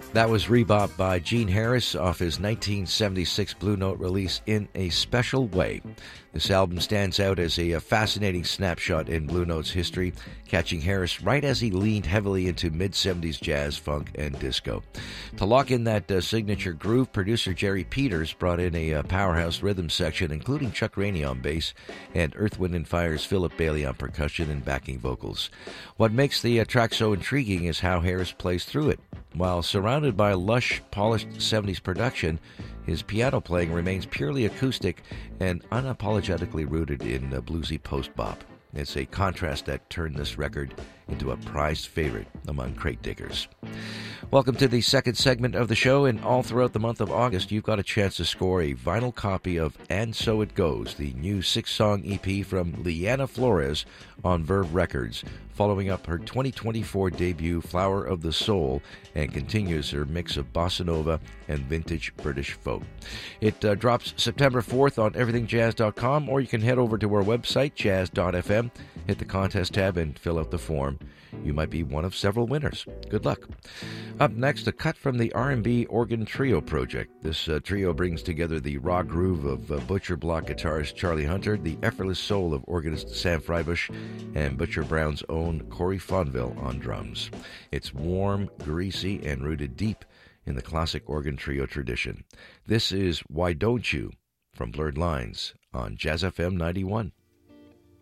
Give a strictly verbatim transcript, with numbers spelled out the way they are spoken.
That was Rebop by Gene Harris off his nineteen seventy-six Blue Note release, In a Special Way. This album stands out as a fascinating snapshot in Blue Note's history, catching Harris right as he leaned heavily into mid-seventies jazz, funk, and disco. To lock in that uh, signature groove, producer Jerry Peters brought in a uh, powerhouse rhythm section, including Chuck Rainey on bass and Earth, Wind and Fire's Philip Bailey on percussion and backing vocals. What makes the uh, track so intriguing is how Harris plays through it. While surrounded by lush, polished seventies production, his piano playing remains purely acoustic and unapologetically rooted in uh, bluesy post-bop. It's a contrast that turned this record into a prized favorite among crate diggers. Welcome to the second segment of the show, and all throughout the month of August, you've got a chance to score a vinyl copy of And So It Goes, the new six-song E P from Liana Flores on Verve Records, following up her twenty twenty-four debut Flower of the Soul, and continues her mix of bossa nova and vintage British folk. It uh, drops September fourth on everything jazz dot com, or you can head over to our website, jazz dot f m, hit the contest tab, and fill out the form. You might be one of several winners. Good luck. Up next, a cut from the R and B Organ Trio project. This uh, trio brings together the raw groove of uh, Butcher Block guitarist Charlie Hunter, the effortless soul of organist Sam Freibush, and Butcher Brown's own Corey Fonville on drums. It's warm, greasy, and rooted deep in the classic organ trio tradition. This is Why Don't You from Blurred Lines on Jazz F M ninety-one.